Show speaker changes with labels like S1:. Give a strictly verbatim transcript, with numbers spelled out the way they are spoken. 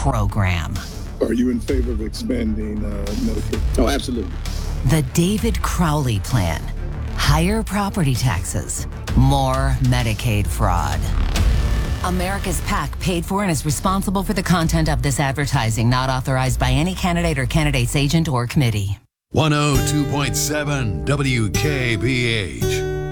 S1: program.
S2: Are you in favor of expanding uh, Medicaid?
S3: Oh, absolutely.
S1: The David Crowley Plan. Higher property taxes, more Medicaid fraud. America's PAC paid for and is responsible for the content of this advertising, not authorized by any candidate or candidate's agent or committee.
S4: one oh two point seven W K B H.